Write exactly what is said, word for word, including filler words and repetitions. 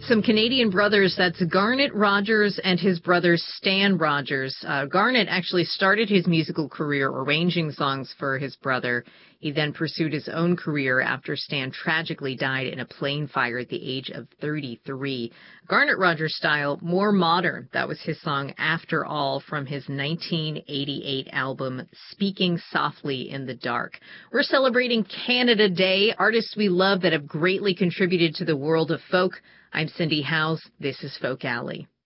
Some Canadian brothers, that's Garnet Rogers and his brother Stan Rogers. Uh, Garnet actually started his musical career arranging songs for his brother. He then pursued his own career after Stan tragically died in a plane fire at the age of thirty-three. Garnet Rogers' style, more modern. That was his song After All from his nineteen eighty-eight album Speaking Softly in the Dark. We're celebrating Canada Day, artists we love that have greatly contributed to the world of folk. I'm Cindy Howes. This is Folk Alley.